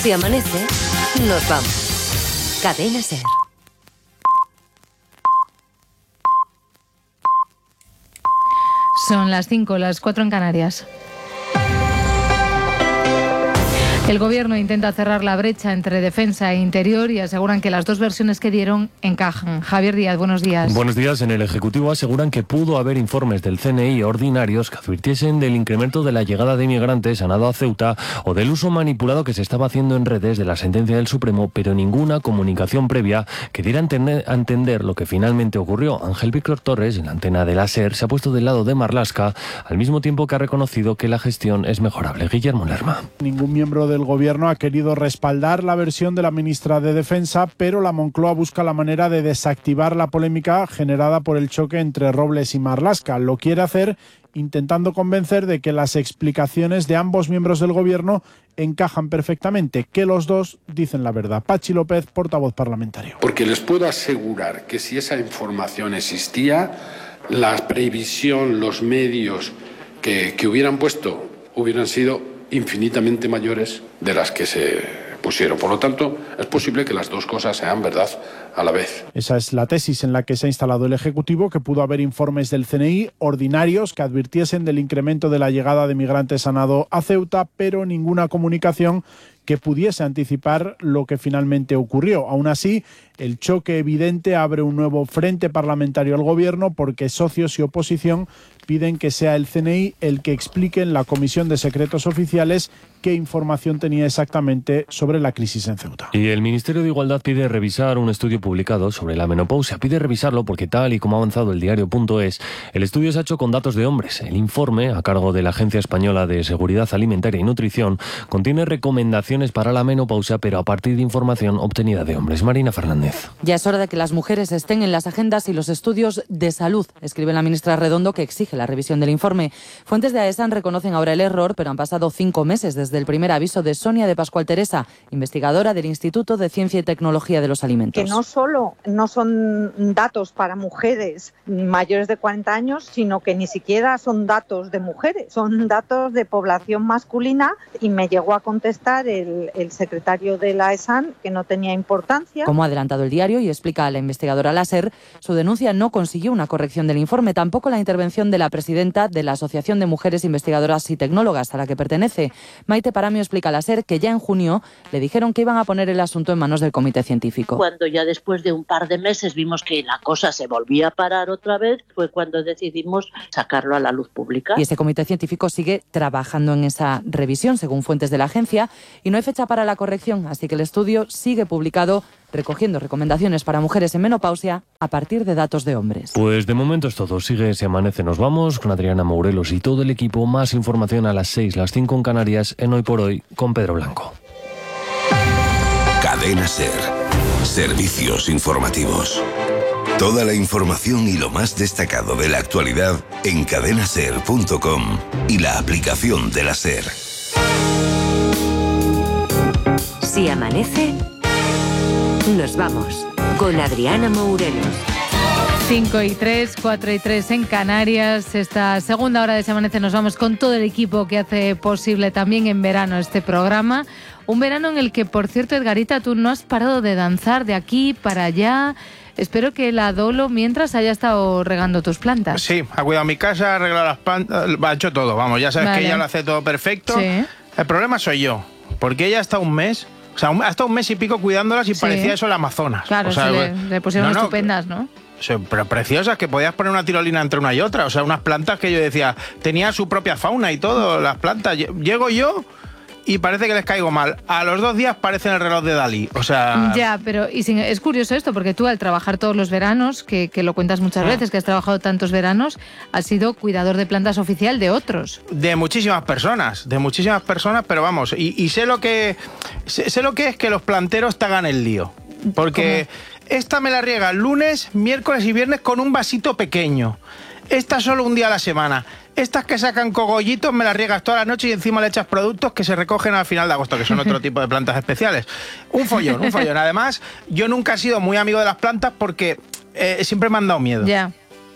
Si amanece, nos vamos. Cadena SER. Son las 5, las 4 en Canarias. El Gobierno intenta cerrar la brecha entre defensa e interior y aseguran que las dos versiones que dieron encajan. Javier Díaz, buenos días. Buenos días. En el Ejecutivo aseguran que pudo haber informes del CNI ordinarios que advirtiesen del incremento de la llegada de inmigrantes a Ceuta o del uso manipulado que se estaba haciendo en redes de la sentencia del Supremo, pero ninguna comunicación previa que diera a entender lo que finalmente ocurrió. Ángel Víctor Torres, en la antena de la SER, se ha puesto del lado de Marlaska, al mismo tiempo que ha reconocido que la gestión es mejorable. Guillermo Lerma. Ningún miembro del Gobierno ha querido respaldar la versión de la ministra de Defensa, pero la Moncloa busca la manera de desactivar la polémica generada por el choque entre Robles y Marlaska. Lo quiere hacer intentando convencer de que las explicaciones de ambos miembros del Gobierno encajan perfectamente, que los dos dicen la verdad. Pachi López, portavoz parlamentario. Porque les puedo asegurar que si esa información existía, la previsión, los medios que hubieran puesto hubieran sido infinitamente mayores de las que se pusieron. Por lo tanto, es posible que las dos cosas sean verdad a la vez. Esa es la tesis en la que se ha instalado el Ejecutivo, que pudo haber informes del CNI ordinarios que advirtiesen del incremento de la llegada de migrantes a Ceuta, pero ninguna comunicación que pudiese anticipar lo que finalmente ocurrió. Aún así, el choque evidente abre un nuevo frente parlamentario al Gobierno porque socios y oposición piden que sea el CNI el que explique en la Comisión de Secretos Oficiales qué información tenía exactamente sobre la crisis en Ceuta. Y el Ministerio de Igualdad pide revisar un estudio publicado sobre la menopausia. Pide revisarlo porque, tal y como ha avanzado el diario.es, el estudio se ha hecho con datos de hombres. El informe, a cargo de la Agencia Española de Seguridad Alimentaria y Nutrición, contiene recomendaciones para la menopausia, pero a partir de información obtenida de hombres. Marina Fernández. Ya es hora de que las mujeres estén en las agendas y los estudios de salud, escribe la ministra Redondo, que exige la revisión del informe. Fuentes de AESAN reconocen ahora el error, pero han pasado 5 meses desde el primer aviso de Sonia de Pascual Teresa, investigadora del Instituto de Ciencia y Tecnología de los Alimentos. Que no solo no son datos para mujeres mayores de 40 años, sino que ni siquiera son datos de mujeres, son datos de población masculina, y me llegó a contestar el secretario de la AESAN que no tenía importancia. Como ha adelantado el diario y explica a la investigadora Láser, su denuncia no consiguió una corrección del informe, tampoco la intervención de la presidenta de la Asociación de Mujeres Investigadoras y Tecnólogas, a la que pertenece. Maite Paramio explica a Láser que ya en junio le dijeron que iban a poner el asunto en manos del comité científico. Cuando ya después de un par de meses vimos que la cosa se volvía a parar otra vez, fue cuando decidimos sacarlo a la luz pública. Y ese comité científico sigue trabajando en esa revisión, según fuentes de la agencia, y no hay fecha para la corrección, así que el estudio sigue publicado, recogiendo recomendaciones para mujeres en menopausia a partir de datos de hombres. Pues de momento es todo. Sigue Se Amanece. Nos vamos con Adriana Mourelos y todo el equipo. Más información a las 6, las 5 en Canarias, en Hoy por Hoy, con Pedro Blanco. Cadena SER. Servicios informativos. Toda la información y lo más destacado de la actualidad en cadenaser.com y la aplicación de la SER. Si amanece, nos vamos con Adriana Mourelos. 5:03, 4:03 en Canarias. Esta segunda hora de Se Amanece nos vamos con todo el equipo que hace posible también en verano este programa. Un verano en el que, por cierto, Edgarita, tú no has parado de danzar de aquí para allá. Espero que la Dolo mientras haya estado regando tus plantas. Sí, ha cuidado mi casa, ha arreglado las plantas, ha hecho todo, vamos, ya sabes, vale, que ella lo hace todo perfecto. Sí. El problema soy yo, porque ella está un mes... O sea, ha estado un mes y pico cuidándolas y sí, parecía eso el Amazonas. Claro, o sea, le pusieron estupendas, ¿no? Pero preciosas, que podías poner una tirolina entre una y otra. O sea, unas plantas que yo decía, tenía su propia fauna y todo, las plantas. Llego yo y parece que les caigo mal. A los 2 días parecen el reloj de Dalí. O sea... Ya, pero es curioso esto, porque tú al trabajar todos los veranos, que lo cuentas muchas veces, que has trabajado tantos veranos, has sido cuidador de plantas oficial de otros. De muchísimas personas, pero vamos, y sé lo que es que los planteros te hagan el lío. Porque esta me la riega lunes, miércoles y viernes con un vasito pequeño. Esta solo un día a la semana. Estas que sacan cogollitos me las riegas toda la noche y encima le echas productos que se recogen al final de agosto, que son otro tipo de plantas especiales. Un follón. Además, yo nunca he sido muy amigo de las plantas porque siempre me han dado miedo. Ya.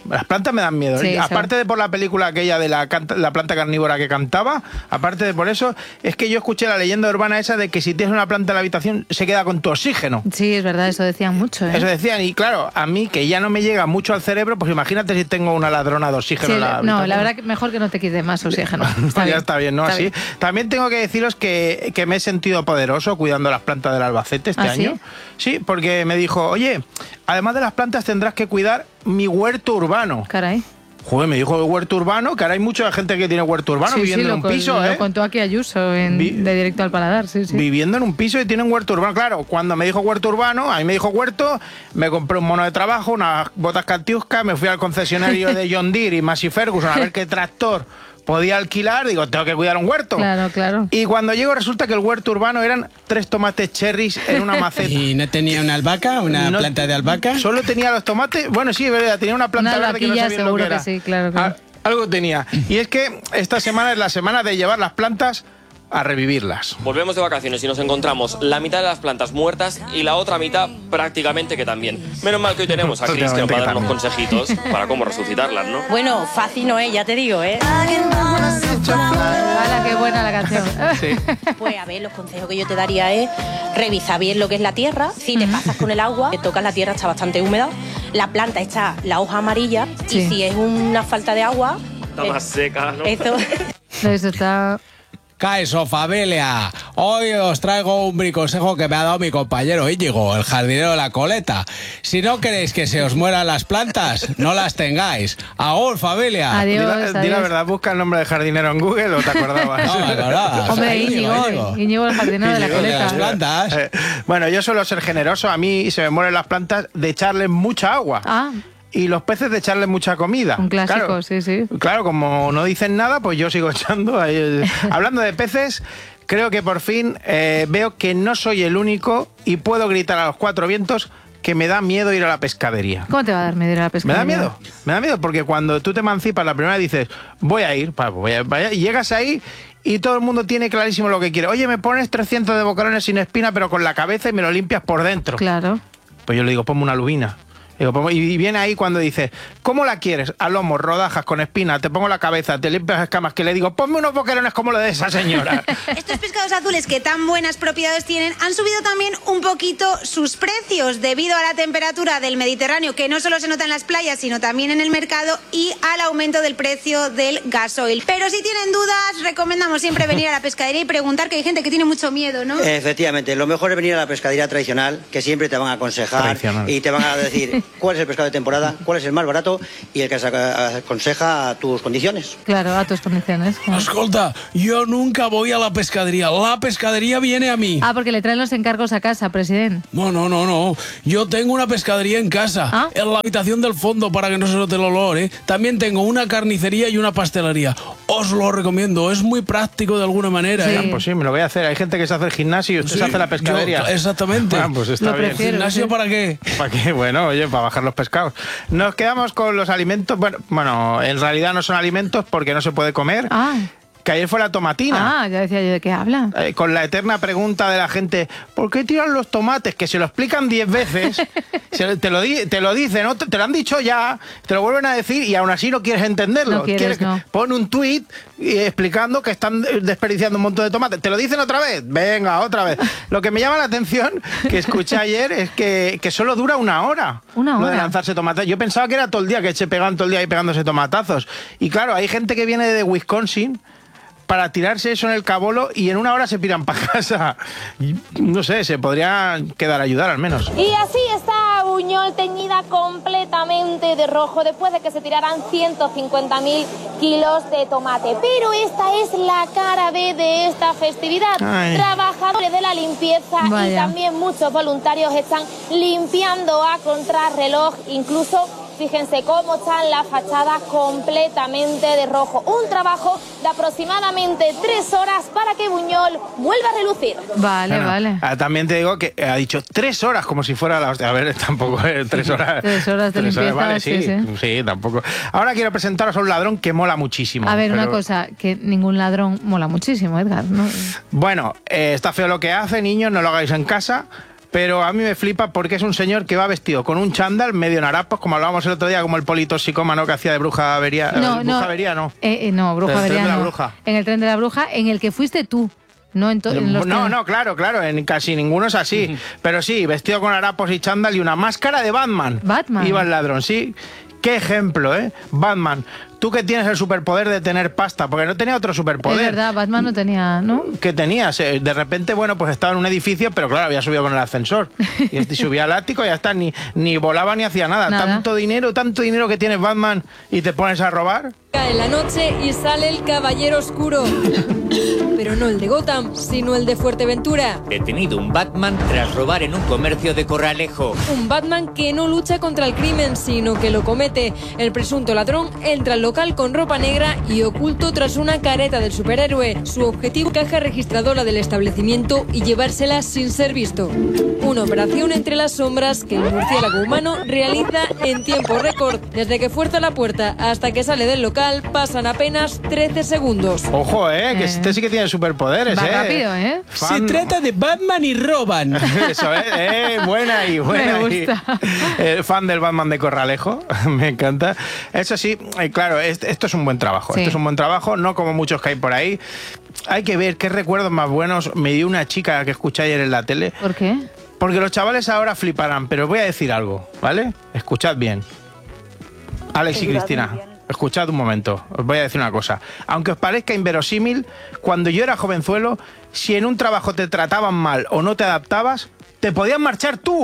Las plantas me dan miedo. Sí, aparte de por la película aquella de la planta carnívora que cantaba, aparte de por eso, es que yo escuché la leyenda urbana esa de que si tienes una planta en la habitación se queda con tu oxígeno. Sí, es verdad, eso decían mucho. Eso decían, y claro, a mí que ya no me llega mucho al cerebro, pues imagínate si tengo una ladrona de oxígeno en la habitación. No, la verdad que mejor que no te quite más oxígeno. Ya está bien, ¿no? Así. También tengo que deciros que me he sentido poderoso cuidando las plantas del Albacete este año. Sí, porque me dijo, oye, además de las plantas tendrás que cuidar mi huerto urbano. Caray. Joder, me dijo el huerto urbano, que ahora hay mucha gente que tiene huerto urbano viviendo en un piso, Lo contó aquí Ayuso de Directo al Paladar, sí. Viviendo en un piso y tiene un huerto urbano. Claro, cuando me dijo huerto urbano, a mí me dijo huerto, me compré un mono de trabajo, unas botas Katiuska, me fui al concesionario de John Deere y Massey Ferguson a ver qué tractor podía alquilar, digo, tengo que cuidar un huerto. Claro. Y cuando llego resulta que el huerto urbano eran 3 tomates cherries en una maceta. ¿Y no tenía una albahaca, planta de albahaca? Solo tenía los tomates, bueno, sí, es verdad, tenía una planta verde que no sabía lo que era. Que sí, claro. Algo tenía. Y es que esta semana es la semana de llevar las plantas a revivirlas. Volvemos de vacaciones y nos encontramos la mitad de las plantas muertas y la otra mitad prácticamente que también. Menos mal que hoy tenemos a Cristian para darnos consejitos para cómo resucitarlas, ¿no? Bueno, fácil no es, ya te digo, ¿eh? ¡Hala, qué buena la canción! Sí. Pues a ver, los consejos que yo te daría es revisar bien lo que es la tierra. Si te pasas con el agua, que tocas la tierra, está bastante húmeda. La planta está la hoja amarilla y si es una falta de agua... Está más seca, ¿no? Eso está... Caeso, familia. Hoy os traigo un briconsejo que me ha dado mi compañero Íñigo, el jardinero de la Coleta. Si no queréis que se os mueran las plantas, no las tengáis. ¡Agur, familia! Adiós, Di la verdad, busca el nombre de jardinero en Google o te acordabas. No, me acordaba. Hombre, Íñigo, el jardinero de la Coleta. Las plantas. Bueno, yo suelo ser generoso. A mí se me mueren las plantas de echarles mucha agua. Y los peces de echarles mucha comida. Un clásico, claro, sí. Claro, como no dicen nada, pues yo sigo echando. Hablando de peces, creo que por fin veo que no soy el único y puedo gritar a los 4 vientos que me da miedo ir a la pescadería. ¿Cómo te va a dar miedo ir a la pescadería? Me da miedo porque cuando tú te emancipas la primera vez dices, voy a ir, y llegas ahí y todo el mundo tiene clarísimo lo que quiere. Oye, me pones 300 de boquerones sin espina pero con la cabeza y me lo limpias por dentro. Claro. Pues yo le digo, ponme una lubina. Y viene ahí cuando dice, ¿cómo la quieres? A lomo, rodajas, con espina, te pongo la cabeza, te limpias escamas, que le digo, ponme unos boquerones como lo de esa señora. Estos pescados azules que tan buenas propiedades tienen han subido también un poquito sus precios debido a la temperatura del Mediterráneo, que no solo se nota en las playas, sino también en el mercado, y al aumento del precio del gasoil. Pero si tienen dudas, recomendamos siempre venir a la pescadería y preguntar, que hay gente que tiene mucho miedo, ¿no? Efectivamente, lo mejor es venir a la pescadería tradicional, que siempre te van a aconsejar y te van a decir cuál es el pescado de temporada, cuál es el más barato y el que se aconseja a tus condiciones. Claro, a tus condiciones. Escolta, yo nunca voy a la pescadería. La pescadería viene a mí. Porque le traen los encargos a casa, presidente. No. Yo tengo una pescadería en casa, en la habitación del fondo, para que no se note el olor, ¿eh? También tengo una carnicería y una pastelería. Os lo recomiendo, es muy práctico de alguna manera. Sí. Pues sí, me lo voy a hacer. Hay gente que se hace el gimnasio y usted se hace la pescadería. Exactamente. Pues está bien. ¿Gimnasio para qué? ¿Para qué? Bueno, oye, para bajar los pescados. Nos quedamos con los alimentos. Bueno, en realidad no son alimentos porque no se puede comer. Que ayer fue la tomatina. Ya decía yo, ¿de qué habla? Con la eterna pregunta de la gente, ¿por qué tiran los tomates? Que se lo explican 10 veces, te lo dicen, ¿no? Te lo han dicho ya, te lo vuelven a decir y aún así no quieres entenderlo. No quieres, no. Pon un tuit explicando que están desperdiciando un montón de tomates. ¿Te lo dicen otra vez? Venga, otra vez. Lo que me llama la atención, que escuché ayer, es que solo dura una hora. ¿Una hora? Lo de lanzarse tomates. Yo pensaba que era todo el día, que se pegan todo el día ahí pegándose tomatazos. Y claro, hay gente que viene de Wisconsin para tirarse eso en el cabolo y en una hora se piran para casa. No sé, se podría quedar a ayudar al menos. Y así está Buñol teñida completamente de rojo después de que se tiraran 150.000 kilos de tomate. Pero esta es la cara B de esta festividad. Trabajadores de la limpieza y también muchos voluntarios están limpiando a contrarreloj, incluso... Fíjense cómo está la fachada completamente de rojo. Un trabajo de aproximadamente 3 horas para que Buñol vuelva a relucir. Vale. También te digo que ha dicho 3 horas como si fuera la hostia. A ver, tampoco 3 horas. 3 horas de limpieza. Vale, sí, tampoco. Ahora quiero presentaros a un ladrón que mola muchísimo. A ver, una cosa, que ningún ladrón mola muchísimo, Edgar, ¿no? Bueno, está feo lo que hace, niños, no lo hagáis en casa. pero a mí me flipa porque es un señor que va vestido con un chándal medio en harapos, como hablábamos el otro día, como el politoxicómano que hacía de bruja avería. No, bruja avería, no. No, bruja avería. El tren de la bruja. En el tren de la bruja, en el que fuiste tú. No, claro, en casi ninguno es así. Pero sí, vestido con harapos y chándal y una máscara de Batman. Iba el ladrón, sí. Qué ejemplo, ¿eh? Batman. Tú que tienes el superpoder de tener pasta, porque no tenía otro superpoder. Es verdad, Batman no tenía, ¿no? ¿Qué tenías? De repente, bueno, pues estaba en un edificio, pero claro, había subido con el ascensor. Y subía al ático y ya está, ni volaba ni hacía nada. Tanto dinero que tienes Batman y te pones a robar. Cae la noche y sale el Caballero Oscuro. Pero no el de Gotham, sino el de Fuerteventura. Detenido un Batman tras robar en un comercio de Corralejo. Un Batman que no lucha contra el crimen, sino que lo comete. El presunto ladrón entra al local con ropa negra y oculto tras una careta del superhéroe. Su objetivo, caja registradora del establecimiento y llevársela sin ser visto. Una operación entre las sombras que el murciélago humano realiza en tiempo récord. Desde que fuerza la puerta hasta que sale del local pasan apenas 13 segundos. Ojo, que este sí que tiene superpoderes, Va rápido, Se trata de Batman y roban. Eso, buena y buena. Me gusta. Fan del Batman de Corralejo, me encanta. Eso sí, claro, esto es un buen trabajo. Sí. Esto es un buen trabajo, no como muchos que hay por ahí. Hay que ver qué recuerdos más buenos me dio una chica que escuché ayer en la tele. ¿Por qué? Porque los chavales ahora fliparán, pero os voy a decir algo, ¿vale? Escuchad bien. Alex y Cristina, escuchad un momento, os voy a decir una cosa. Aunque os parezca inverosímil, cuando yo era jovenzuelo, si en un trabajo te trataban mal o no te adaptabas, te podías marchar tú.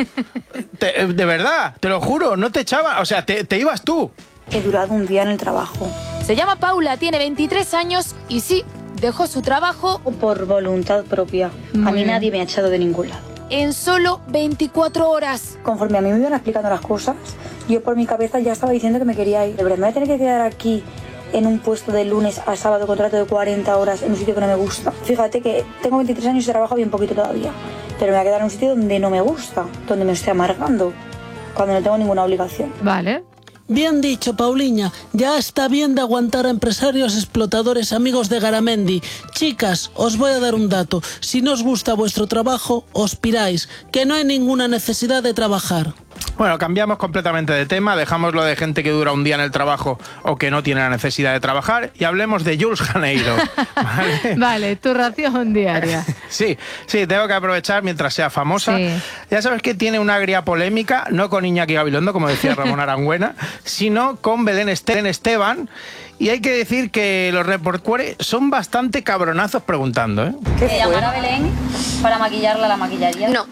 De verdad, te lo juro, no te echaban, o sea, te ibas tú. He durado un día en el trabajo. Se llama Paula, tiene 23 años y sí, dejó su trabajo por voluntad propia. A mí nadie me ha echado de ningún lado. En solo 24 horas. Conforme a mí me iban explicando las cosas, yo por mi cabeza ya estaba diciendo que me quería ir. De verdad, me voy a tener que quedar aquí en un puesto de lunes a sábado, contrato de 40 horas, en un sitio que no me gusta. Fíjate que tengo 23 años y trabajo bien poquito todavía, pero me voy a quedar en un sitio donde no me gusta, donde me estoy amargando, cuando no tengo ninguna obligación. Vale. Bien dicho, Pauliña. Ya está bien de aguantar a empresarios explotadores amigos de Garamendi. Chicas, os voy a dar un dato. Si no os gusta vuestro trabajo, os piráis, que no hay ninguna necesidad de trabajar. Bueno, cambiamos completamente de tema, dejamos lo de gente que dura un día en el trabajo o que no tiene la necesidad de trabajar y hablemos de Jules Janeiro. Vale, tu ración diaria. Sí, tengo que aprovechar mientras sea famosa. Sí. Ya sabes que tiene una agria polémica, no con Iñaki Gabilondo, como decía Ramón Arangüena, sino con Belén Esteban. Y hay que decir que los reporteros son bastante cabronazos preguntando, ¿eh? ¿Qué llamar a Belén para maquillarla a la maquillaría? No.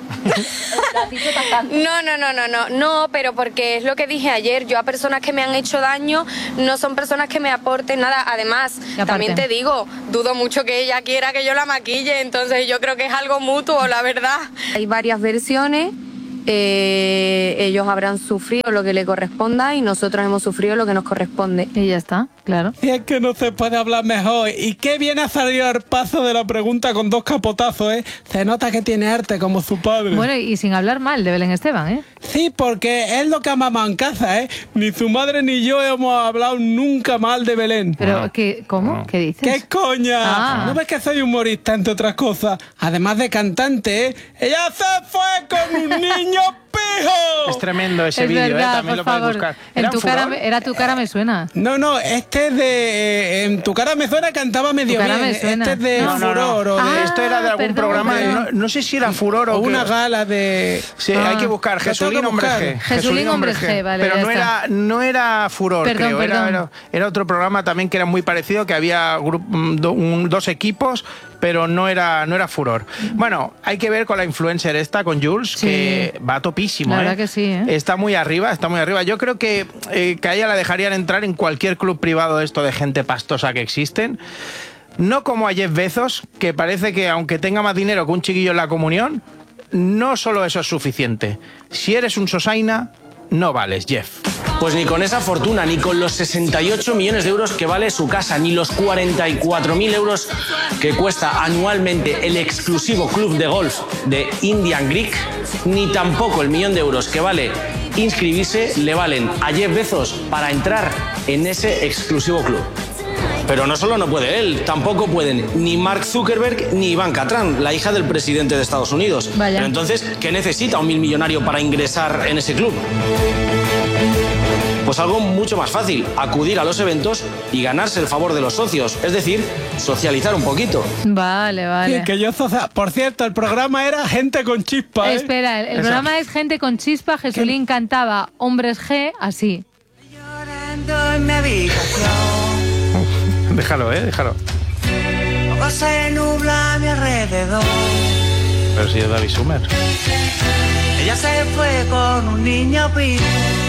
No, pero porque es lo que dije ayer, yo a personas que me han hecho daño no son personas que me aporten nada. Además, también te digo, dudo mucho que ella quiera que yo la maquille, entonces yo creo que es algo mutuo, la verdad. Hay varias versiones. Ellos habrán sufrido lo que le corresponda y nosotros hemos sufrido lo que nos corresponde. Y ya está, claro. Y es que no se puede hablar mejor. Y qué bien ha salido el paso de la pregunta con 2 capotazos, ¿eh? Se nota que tiene arte como su padre. Bueno, y sin hablar mal de Belén Esteban, ¿eh? Sí, porque es lo que amamos en casa, ¿eh? Ni su madre ni yo hemos hablado nunca mal de Belén. Pero, ¿cómo? ¿Qué dices? ¡Qué coña! ¿No ves que soy humorista, entre otras cosas? Además de cantante, ¿eh? Ella se fue con un niño pijo. Es tremendo ese vídeo, también lo puedes buscar. Era Tu cara me suena. No, este es de En tu cara me suena, cantaba medio bien. Este es de Furor. O de, esto era de algún programa, no sé si era Furor o una gala de... Sí, hay que buscar Jesulín Hombre G. Jesulín Hombre G, vale. Pero no era Furor, creo. Era otro programa también que era muy parecido, que había 2 equipos, pero no era Furor. Bueno, hay que ver con la influencer esta, con Jules, que va topísimo. La verdad que sí, ¿eh? Está muy arriba. Yo creo que a ella la dejarían entrar en cualquier club privado de esto de gente pastosa que existen. No como a Jeff Bezos, que parece que aunque tenga más dinero que un chiquillo en la comunión, no solo eso es suficiente. Si eres un sosaina, no vales, Jeff. Pues ni con esa fortuna, ni con los 68 millones de euros que vale su casa, ni los 44.000 euros que cuesta anualmente el exclusivo club de golf de Indian Creek, ni tampoco el 1 millón de euros que vale inscribirse le valen a Jeff Bezos para entrar en ese exclusivo club. Pero no solo no puede él, tampoco pueden ni Mark Zuckerberg ni Ivanka Trump, la hija del presidente de Estados Unidos. Vaya. Pero entonces, ¿qué necesita un millonario para ingresar en ese club? Pues algo mucho más fácil, acudir a los eventos y ganarse el favor de los socios, es decir, socializar un poquito. Vale, vale. Sí, que yo, por cierto, el programa era Gente con Chispa. Espera, el programa es Gente con Chispa. Jesulín cantaba Hombres G así. Déjalo, déjalo. Se nubla a mi alrededor. Pero si es David Sumer. Ella se fue con un niño pibe.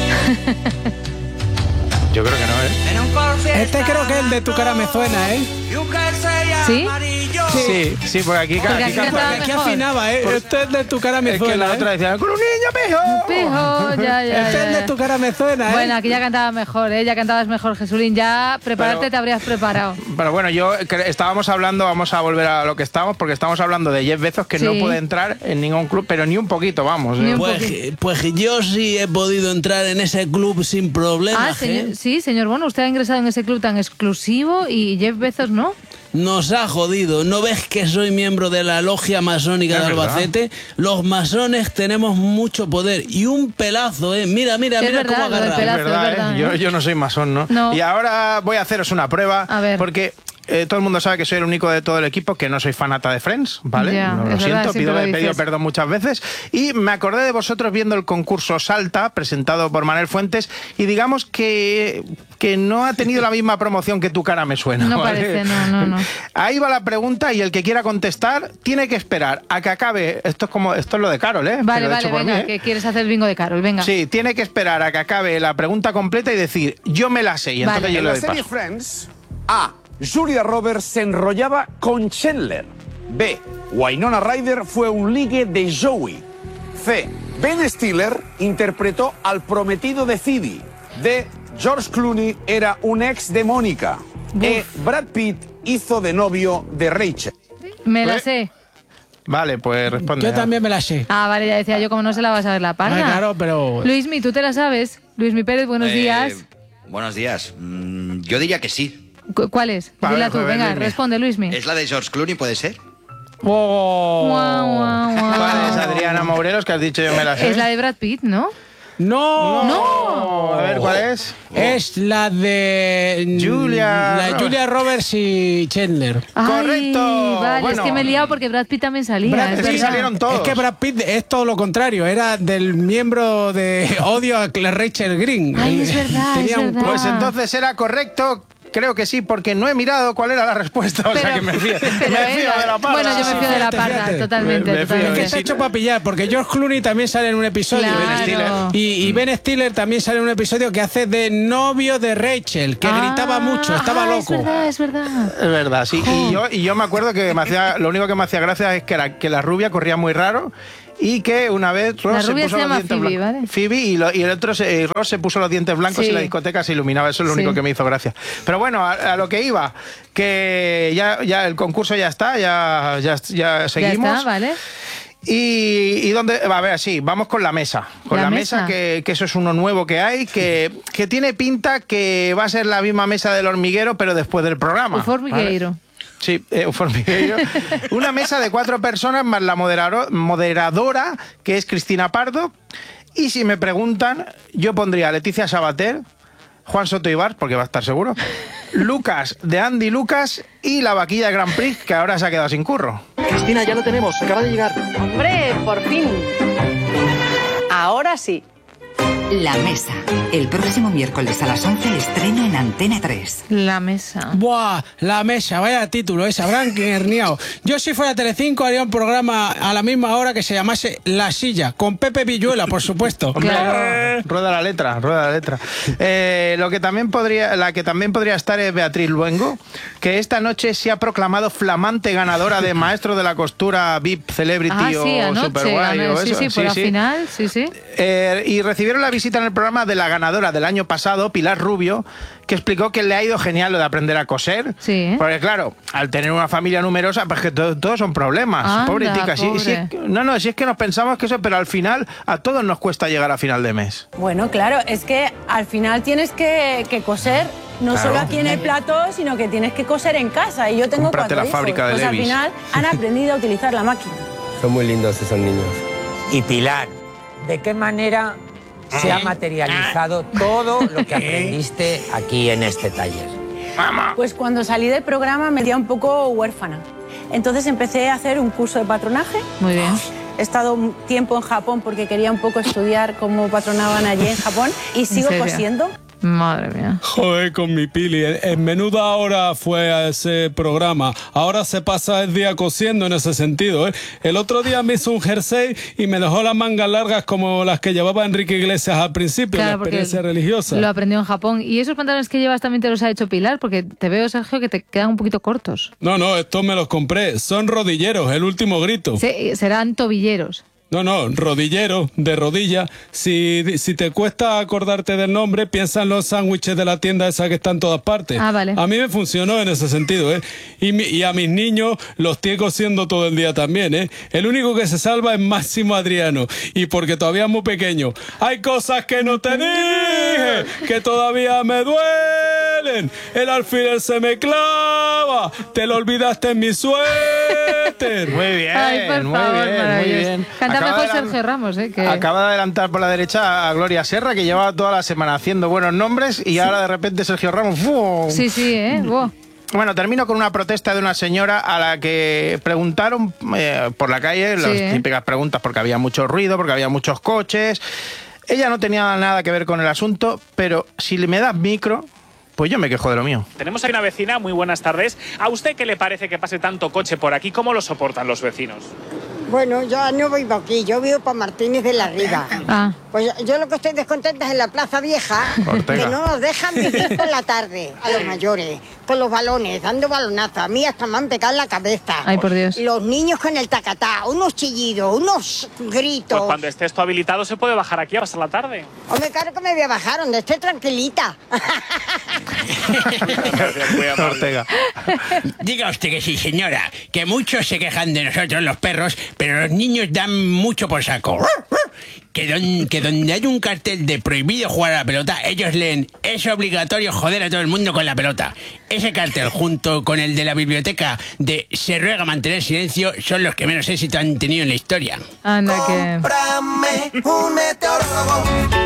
Yo creo que no, Este creo que es el de Tu cara me suena, ¿eh? ¿Sí? Sí, porque aquí afinaba, ¿eh? Este es de Tu cara me suena. Es que la otra decía, con un niño pijo. Pijo, ya. Este es de Tu cara me suena, ¿eh? Bueno, aquí ya cantaba mejor, ¿eh? Ya cantabas mejor, Jesulín. Ya prepararte te habrías preparado. Pero bueno, estábamos hablando, vamos a volver a lo que estamos, porque estamos hablando de Jeff Bezos, que no puede entrar en ningún club, pero ni un poquito, vamos. Pues yo sí he podido entrar en ese club sin problemas. Sí, señor Bono, usted ha ingresado en ese club tan exclusivo y Jeff Bezos no. Nos ha jodido. ¿No ves que soy miembro de la logia masónica de Albacete? Los masones tenemos mucho poder y un pelazo, ¿eh? Mira cómo agarra. Es verdad, yo no soy masón, ¿no? Y ahora voy a haceros una prueba, porque todo el mundo sabe que soy el único de todo el equipo que no soy fanata de Friends, ¿vale? Lo siento, he pedido perdón muchas veces. Y me acordé de vosotros viendo el concurso Salta, presentado por Manuel Fuentes, y digamos que no ha tenido la misma promoción que Tu cara me suena. No ¿vale? parece, no. Ahí va la pregunta y el que quiera contestar tiene que esperar a que acabe. Esto es lo de Carol, ¿eh? Vale, venga, que quieres hacer el bingo de Carol, venga. Sí, tiene que esperar a que acabe la pregunta completa y decir, yo me la sé, y entonces yo le doy paso. En la serie Friends, A. Julia Roberts se enrollaba con Chandler. B. Winona Ryder fue un ligue de Joey. C. Ben Stiller interpretó al prometido de Phoebe. D. George Clooney era un ex de Mónica. E. Brad Pitt hizo de novio de Rachel. Me la sé. Vale, pues responde. Yo también me la sé. Ah, vale, ya decía yo, como no se la vas a ver la parda. Claro, pero... Luismi, ¿tú te la sabes? Luismi Pérez, buenos días. Buenos días. Yo diría que sí. ¿Cuál es? Dila tú, venga, responde, Luismi. ¿Es la de George Clooney, puede ser? ¿Cuál es, Adriana Morelos, que has dicho yo me la sé? Es la de Brad Pitt, ¿no? No. A ver, ¿cuál es? Es la de Julia Roberts y Chandler. Correcto. Vale, es que me he liado porque Brad Pitt también salía. Es que salieron todos. Es que Brad Pitt es todo lo contrario. Era del miembro de odio a Rachel Green. Ay, es verdad, Pues entonces era correcto. Creo que sí, porque no he mirado cuál era la respuesta, o sea que me fío de la parda. Bueno, yo me fío de la parda, totalmente. Que está hecho para pillar, porque George Clooney también sale en un episodio. Claro. Y Ben Stiller también sale en un episodio que hace de novio de Rachel, que gritaba mucho, estaba loco. Es verdad. Es verdad, sí. Y yo me acuerdo que lo único que me hacía gracia es que la rubia corría muy raro. Y que una vez Ross se puso los dientes blancos. Phoebe, y el otro, Ross se puso los dientes blancos y la discoteca se iluminaba. Eso es lo único que me hizo gracia. Pero bueno, a lo que iba, que ya el concurso ya está, ya seguimos. Ya está, vale. Y dónde, a ver, sí, vamos con la mesa. Con la mesa que eso es uno nuevo que hay, que tiene pinta que va a ser la misma mesa del hormiguero, pero después del programa. El hormiguero. ¿Vale? Sí, Formigueiro. Una mesa de 4 personas más la moderadora, que es Cristina Pardo. Y si me preguntan, yo pondría a Leticia Sabater, Juan Soto Ibar, porque va a estar seguro, Lucas de Andy Lucas y la vaquilla de Grand Prix, que ahora se ha quedado sin curro. Cristina, ya lo tenemos, acaba de llegar. ¡Hombre, por fin! Ahora sí. La Mesa. El próximo miércoles a las 11 estreno en Antena 3. La Mesa. ¡Buah! La Mesa, vaya título, habrán que herniado. Yo si fuera Telecinco haría un programa a la misma hora que se llamase La Silla, con Pepe Villuela, por supuesto. Claro. Rueda la letra. La que también podría estar es Beatriz Luengo, que esta noche se ha proclamado flamante ganadora de Maestro de la Costura VIP Celebrity o Superguay o eso. Sí, por la final, sí. Y recibieron la visita en el programa de la ganadora del año pasado, Pilar Rubio, que explicó que le ha ido genial lo de aprender a coser. Sí. Porque claro, al tener una familia numerosa, pues que todos son problemas. Pobretica. Si es que nos pensamos que eso, pero al final a todos nos cuesta llegar a final de mes. Bueno, claro, es que al final tienes que coser no Claro. solo aquí en el plató, sino que tienes que coser en casa. Y yo tengo Cómprate 4 la hijos. fábrica de Pues al Levi's. final han aprendido a utilizar la máquina. Son muy lindos esos niños. Y Pilar, ¿de qué manera se ha materializado todo lo que aprendiste aquí en este taller? Pues cuando salí del programa me sentía un poco huérfana. Entonces empecé a hacer un curso de patronaje. Muy bien. He estado un tiempo en Japón porque quería un poco estudiar cómo patronaban allí en Japón y sigo serio? cosiendo. Madre mía. Joder, con mi Pili. En menuda hora fue a ese programa. Ahora se pasa el día cosiendo en ese sentido, ¿eh? El otro día me hizo un jersey y me dejó las mangas largas como las que llevaba Enrique Iglesias al principio, Claro, la experiencia religiosa. Lo aprendió en Japón. ¿Y esos pantalones que llevas también te los ha hecho Pilar? Porque te veo, Sergio, que te quedan un poquito cortos. No, estos me los compré. Son rodilleros, el último grito. Serán tobilleros. No, rodillero, de rodilla. Si te cuesta acordarte del nombre, piensa en los sándwiches de la tienda esa que está en todas partes. Ah, vale. A mí me funcionó en ese sentido, ¿eh? Y a mis niños los estoy cosiendo todo el día también, ¿eh? El único que se salva es Máximo Adriano. Y porque todavía es muy pequeño. Hay cosas que no te dije, que todavía me duelen. El alfiler se me clava. Te lo olvidaste en mi suéter. Muy bien, Ay, por muy favor, bien, muy maravilloso. bien. Canta Acaba mejor de adelan- Sergio Ramos, ¿eh? Que... Acaba de adelantar por la derecha a Gloria Serra, que llevaba toda la semana haciendo buenos nombres y ahora de repente Sergio Ramos... ¡fu! Sí, ¿eh? Buah. Bueno, termino con una protesta de una señora a la que preguntaron por la calle, las típicas preguntas porque había mucho ruido, porque había muchos coches. Ella no tenía nada que ver con el asunto, pero si me das micro, pues yo me quejo de lo mío. Tenemos aquí una vecina, muy buenas tardes. ¿A usted qué le parece que pase tanto coche por aquí? ¿Cómo lo soportan los vecinos? Bueno, yo no vivo aquí, yo vivo para Martínez de la Riva. Ah. Pues yo lo que estoy descontenta es en la Plaza Vieja, Ortega. que no nos dejan vivir por la tarde a los mayores, con los balones, dando balonazos. A mí hasta me han pegado en la cabeza. Ay, por Dios. Los niños con el tacatá, unos chillidos, unos gritos. Pues cuando esté esto habilitado se puede bajar aquí a pasar la tarde. Hombre, claro que me voy a bajar, donde esté tranquilita. Ortega. Diga usted que sí, señora, que muchos se quejan de nosotros los perros, pero los niños dan mucho por saco. Que donde hay un cartel de prohibido jugar a la pelota, ellos leen, es obligatorio joder a todo el mundo con la pelota. Ese cartel, junto con el de la biblioteca de se ruega mantener silencio, son los que menos éxito han tenido en la historia. Anda, que... Cómprame un meteorólogo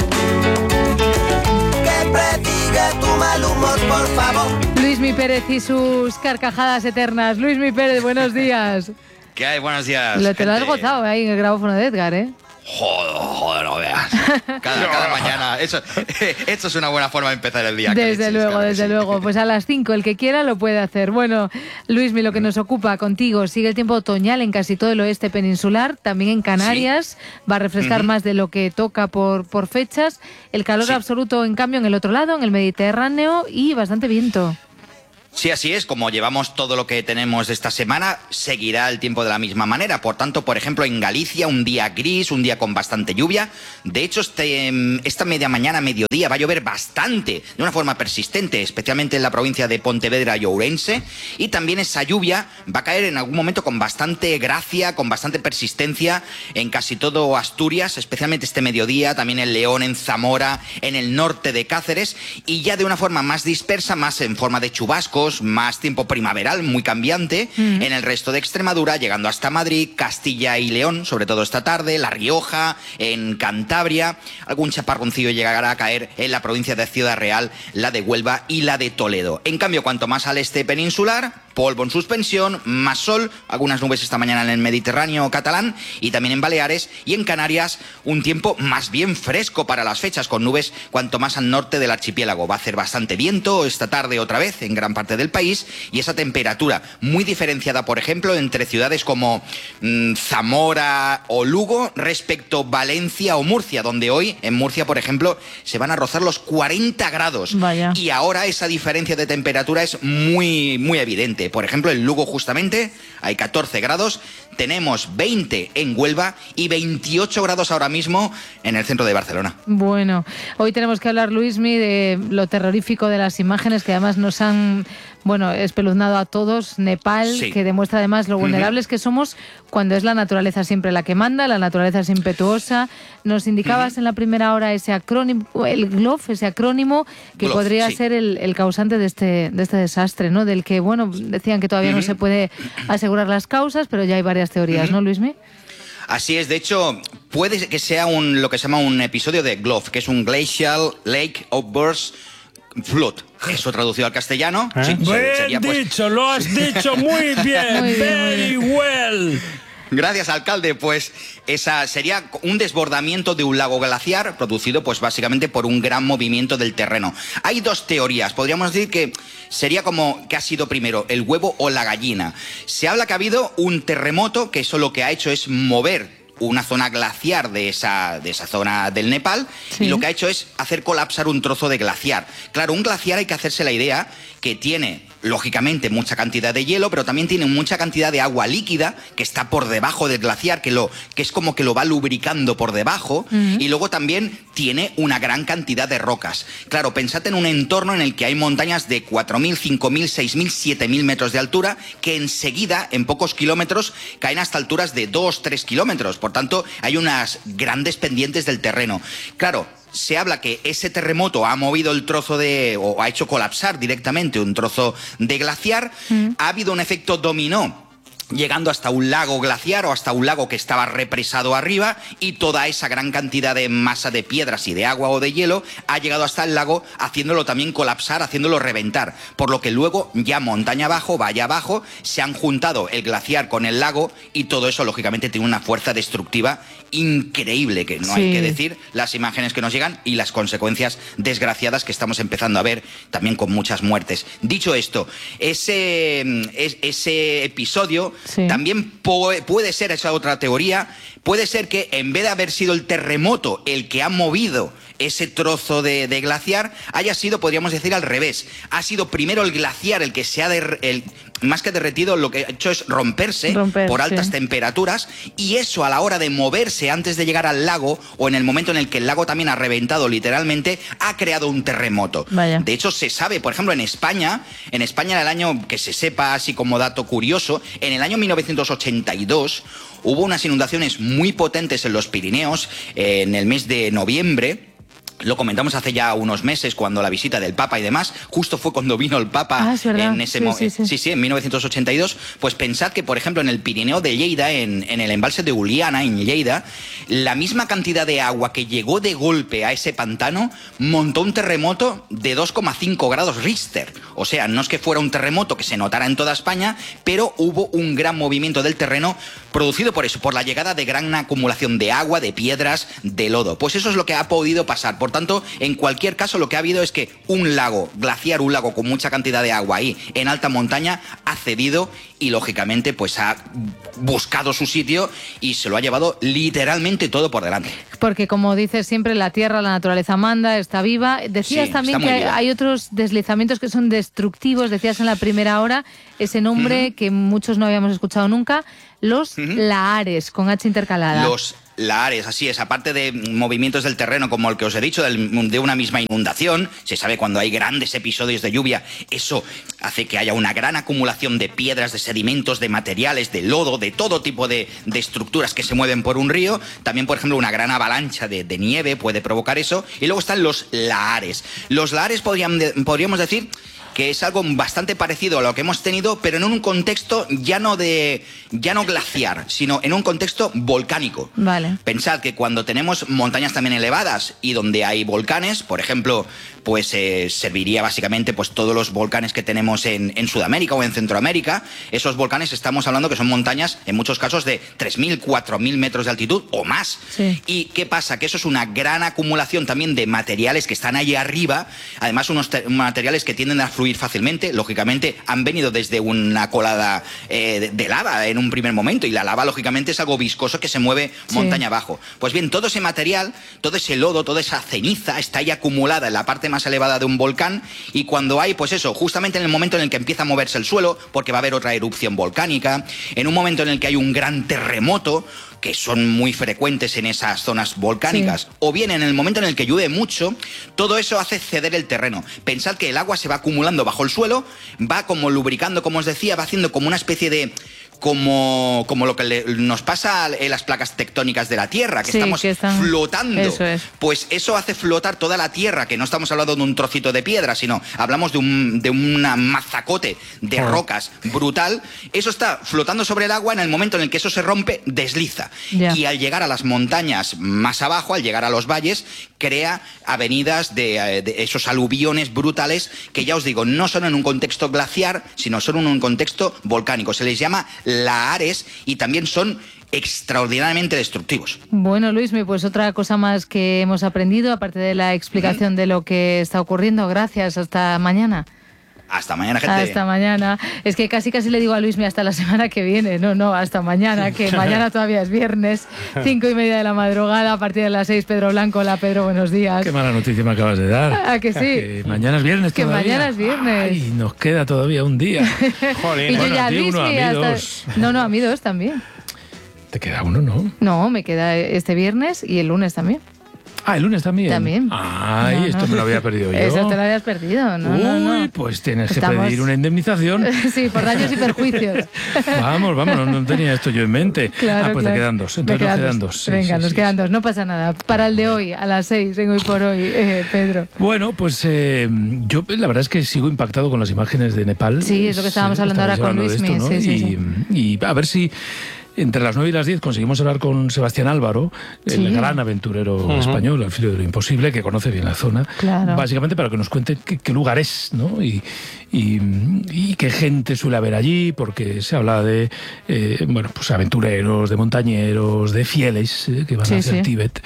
que prediga tu mal humor, por favor. Luismi Pérez y sus carcajadas eternas. Luismi Pérez, buenos días. ¿Qué hay? Buenos días. Te lo has gozado ahí en el grabófono de Edgar, ¿eh? Joder, no veas. Cada mañana. Esto es una buena forma de empezar el día. Desde luego. Pues a las 5 el que quiera lo puede hacer. Bueno, Luismi, lo que nos ocupa contigo, sigue el tiempo otoñal en casi todo el oeste peninsular, también en Canarias, va a refrescar más de lo que toca por fechas, el calor absoluto en cambio en el otro lado, en el Mediterráneo y bastante viento. Sí, así es. Como llevamos todo lo que tenemos de esta semana, seguirá el tiempo de la misma manera. Por tanto, por ejemplo, en Galicia, un día gris, un día con bastante lluvia. De hecho, esta media mañana, mediodía, va a llover bastante, de una forma persistente, especialmente en la provincia de Pontevedra y Ourense. Y también esa lluvia va a caer en algún momento con bastante gracia, con bastante persistencia en casi todo Asturias, especialmente este mediodía, también en León, en Zamora, en el norte de Cáceres. Y ya de una forma más dispersa, más en forma de chubascos, más tiempo primaveral, muy cambiante, en el resto de Extremadura, llegando hasta Madrid, Castilla y León, sobre todo esta tarde, La Rioja, en Cantabria, algún chaparroncillo llegará a caer en la provincia de Ciudad Real, la de Huelva y la de Toledo. En cambio, cuanto más al este peninsular, polvo en suspensión, más sol, algunas nubes esta mañana en el Mediterráneo catalán y también en Baleares, y en Canarias un tiempo más bien fresco para las fechas, con nubes cuanto más al norte del archipiélago. Va a hacer bastante viento esta tarde otra vez en gran parte del país, y esa temperatura muy diferenciada, por ejemplo, entre ciudades como Zamora o Lugo respecto Valencia o Murcia, donde hoy en Murcia, por ejemplo, se van a rozar los 40 grados. Vaya. Y ahora esa diferencia de temperatura es muy, muy evidente. Por ejemplo, en Lugo justamente hay 14 grados, tenemos 20 en Huelva y 28 grados ahora mismo en el centro de Barcelona. Bueno, hoy tenemos que hablar, Luismi, de lo terrorífico de las imágenes que además nos han bueno, espeluznado a todos, Nepal, Sí. que demuestra además lo vulnerables que somos cuando es la naturaleza siempre la que manda, la naturaleza es impetuosa. Nos indicabas en la primera hora ese acrónimo, el GLOF, ese acrónimo que GLOF, podría sí. ser el causante de este desastre, ¿no? Del que, bueno, decían que todavía no se puede asegurar las causas, pero ya hay varias teorías, ¿no, Luismi? Así es, de hecho, puede que sea lo que se llama un episodio de GLOF, que es un Glacial Lake Outburst Flood. Eso traducido al castellano. Sí, sería, pues, dicho, lo has dicho muy bien. Muy bien, muy Very well. Gracias, alcalde. Pues esa sería un desbordamiento de un lago glaciar producido pues básicamente por un gran movimiento del terreno. Hay dos teorías. Podríamos decir que sería como que ha sido primero el huevo o la gallina. Se habla que ha habido un terremoto que eso lo que ha hecho es mover una zona glaciar de esa zona del Nepal, y lo que ha hecho es hacer colapsar un trozo de glaciar. Claro, un glaciar hay que hacerse la idea que tiene, lógicamente, mucha cantidad de hielo, pero también tiene mucha cantidad de agua líquida que está por debajo del glaciar, que es como que lo va lubricando por debajo, y luego también tiene una gran cantidad de rocas. Claro, pensad en un entorno en el que hay montañas de 4.000, 5.000, 6.000, 7.000 metros de altura, que enseguida, en pocos kilómetros, caen hasta alturas de 2, 3 kilómetros. Por tanto, hay unas grandes pendientes del terreno. Claro, se habla que ese terremoto ha movido el trozo o ha hecho colapsar directamente un trozo de glaciar. Ha habido un efecto dominó, llegando hasta un lago glaciar o hasta un lago que estaba represado arriba, y toda esa gran cantidad de masa de piedras y de agua o de hielo ha llegado hasta el lago, haciéndolo también colapsar, haciéndolo reventar. Por lo que luego, ya montaña abajo, valla abajo, se han juntado el glaciar con el lago, y todo eso lógicamente tiene una fuerza destructiva increíble, que no hay que decir las imágenes que nos llegan y las consecuencias desgraciadas que estamos empezando a ver, también con muchas muertes. Dicho esto, ese episodio también puede ser, esa otra teoría, puede ser que en vez de haber sido el terremoto el que ha movido ese trozo de glaciar, haya sido, podríamos decir, al revés. Ha sido primero el glaciar el que se ha más que derretido, lo que ha hecho es romperse por altas temperaturas, y eso, a la hora de moverse antes de llegar al lago, o en el momento en el que el lago también ha reventado literalmente, ha creado un terremoto. Vaya. De hecho, se sabe, por ejemplo, en España, en el año, que se sepa así como dato curioso, en el año 1982 hubo unas inundaciones muy potentes en los Pirineos, en el mes de noviembre. Lo comentamos hace ya unos meses, cuando la visita del Papa y demás, justo fue cuando vino el Papa en ese momento. Sí, en 1982. Pues pensad que, por ejemplo, en el Pirineo de Lleida, en el embalse de Uliana, en Lleida, la misma cantidad de agua que llegó de golpe a ese pantano montó un terremoto de 2,5 grados Richter. O sea, no es que fuera un terremoto que se notara en toda España, pero hubo un gran movimiento del terreno producido por eso, por la llegada de gran acumulación de agua, de piedras, de lodo. Pues eso es lo que ha podido pasar. Por tanto, en cualquier caso, lo que ha habido es que un lago glaciar, un lago con mucha cantidad de agua ahí en alta montaña, ha cedido y, lógicamente, pues ha buscado su sitio y se lo ha llevado literalmente todo por delante. Porque, como dices siempre, la tierra, la naturaleza manda, está viva. Decías también que hay otros deslizamientos que son destructivos. Decías en la primera hora ese nombre que muchos no habíamos escuchado nunca, los lahares, con H intercalada. Los lahares, así es. Aparte de movimientos del terreno, como el que os he dicho, de una misma inundación, se sabe cuando hay grandes episodios de lluvia, eso hace que haya una gran acumulación de piedras, de sedimentos, de materiales, de lodo, de todo tipo de estructuras que se mueven por un río. También, por ejemplo, una gran avalancha de nieve puede provocar eso. Y luego están los lahares. Los lahares podríamos decir que es algo bastante parecido a lo que hemos tenido, pero en un contexto ya no glaciar, sino en un contexto volcánico. Vale. Pensad que cuando tenemos montañas también elevadas y donde hay volcanes, por ejemplo, pues serviría básicamente pues todos los volcanes que tenemos en Sudamérica o en Centroamérica. Esos volcanes, estamos hablando que son montañas, en muchos casos, de 3.000, 4.000 metros de altitud o más. Sí. ¿Y qué pasa? Que eso es una gran acumulación también de materiales que están allí arriba, además unos materiales que tienden a fluir fácilmente. Lógicamente han venido desde una colada de lava en un primer momento, y la lava lógicamente es algo viscoso que se mueve montaña abajo. Pues bien, todo ese material, todo ese lodo, toda esa ceniza está ahí acumulada en la parte más elevada de un volcán, y cuando hay, pues eso, justamente en el momento en el que empieza a moverse el suelo, porque va a haber otra erupción volcánica, en un momento en el que hay un gran terremoto, que son muy frecuentes en esas zonas volcánicas, o bien en el momento en el que llueve mucho, todo eso hace ceder el terreno. Pensad que el agua se va acumulando bajo el suelo, va como lubricando, como os decía, va haciendo como una especie de... Como lo que nos pasa en las placas tectónicas de la Tierra, que estamos flotando. Eso es. Pues eso hace flotar toda la Tierra, que no estamos hablando de un trocito de piedra, sino hablamos de un mazacote de rocas brutal. Eso está flotando sobre el agua, en el momento en el que eso se rompe, desliza. Y al llegar a las montañas más abajo, al llegar a los valles, crea avenidas de esos aluviones brutales que, ya os digo, no son en un contexto glaciar, sino son en un contexto volcánico. Se les llama lahares y también son extraordinariamente destructivos. Bueno, Luismi, pues otra cosa más que hemos aprendido, aparte de la explicación de lo que está ocurriendo. Gracias, hasta mañana. Hasta mañana, gente. Hasta mañana. Es que casi le digo a Luismi hasta la semana que viene. No, hasta mañana, que mañana todavía es viernes, 5:30 de la madrugada, a partir de las 6, Pedro Blanco. Hola, Pedro, buenos días. Qué mala noticia me acabas de dar. ¿A que sí? Que mañana es viernes todavía. Que mañana es viernes. Ay, nos queda todavía un día. Jolín. Y yo ya, Luismi, a mí dos. No, a mí dos también. Te queda uno, ¿no? No, me queda este viernes y el lunes también. Ah, el lunes también. También. Ay, esto me lo había perdido yo. Eso te lo habías perdido, no. Pues tienes que pedir una indemnización. Sí, por daños y perjuicios. Vamos, no tenía esto yo en mente. Claro, pues te quedan dos. Entonces nos quedan dos. Venga, nos quedan dos, no pasa nada. Para el de hoy, a las 6, en Hoy por Hoy, Pedro. Bueno, pues yo la verdad es que sigo impactado con las imágenes de Nepal. Sí, es lo que estábamos hablando ahora con Luismi. ¿No? Y a ver si... Entre las 9 y las 10 conseguimos hablar con Sebastián Álvaro, el gran aventurero español, al filo de lo imposible, que conoce bien la zona, básicamente para que nos cuente qué lugar es, ¿no? Y qué gente suele haber allí, porque se habla de pues aventureros, de montañeros, de fieles que van hacia el Tíbet.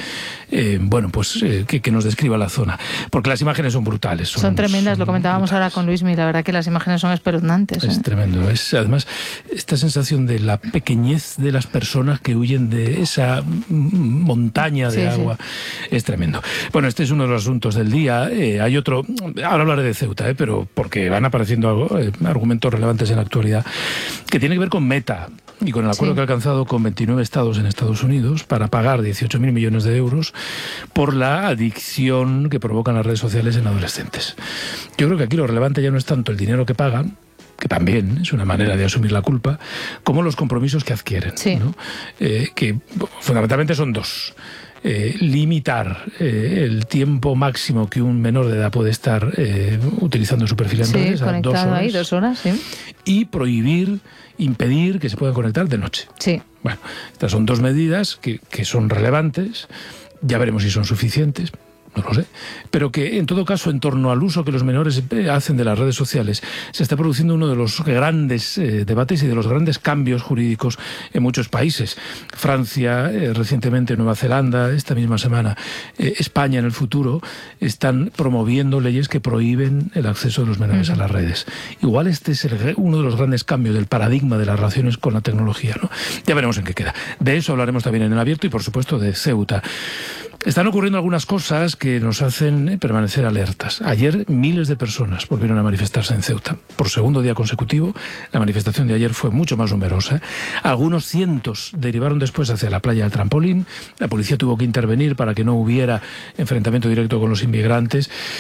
Que nos describa la zona, porque las imágenes son brutales. Son tremendas, lo comentábamos ahora con Luismi, la verdad que las imágenes son espeluznantes. Es tremendo, es además esta sensación de la pequeñez de las personas que huyen de esa montaña de agua. Es tremendo. Bueno, este es uno de los asuntos del día. Hay otro, ahora hablaré de Ceuta, pero porque van apareciendo argumentos relevantes en la actualidad, que tiene que ver con Meta y con el acuerdo que ha alcanzado con 29 estados en Estados Unidos para pagar 18.000 millones de euros por la adicción que provocan las redes sociales en adolescentes. Yo creo que aquí lo relevante ya no es tanto el dinero que pagan, que también es una manera de asumir la culpa, como los compromisos que adquieren, ¿no? Que fundamentalmente son dos. Limitar el tiempo máximo que un menor de edad puede estar utilizando su perfil en redes a 2 horas. Ahí, 2 horas, y impedir que se puedan conectar de noche. Sí. Bueno, estas son dos medidas que son relevantes. Ya veremos si son suficientes. No lo sé, pero que en todo caso, en torno al uso que los menores hacen de las redes sociales, se está produciendo uno de los grandes debates y de los grandes cambios jurídicos en muchos países. Francia, recientemente Nueva Zelanda, esta misma semana España en el futuro, están promoviendo leyes que prohíben el acceso de los menores a las redes. Igual este es uno de los grandes cambios del paradigma de las relaciones con la tecnología, ¿no? Ya veremos en qué queda. De eso hablaremos también en el abierto y por supuesto de Ceuta. Están ocurriendo algunas cosas que nos hacen permanecer alertas. Ayer miles de personas volvieron a manifestarse en Ceuta. Por segundo día consecutivo, la manifestación de ayer fue mucho más numerosa. Algunos cientos derivaron después hacia la playa del Trampolín. La policía tuvo que intervenir para que no hubiera enfrentamiento directo con los inmigrantes.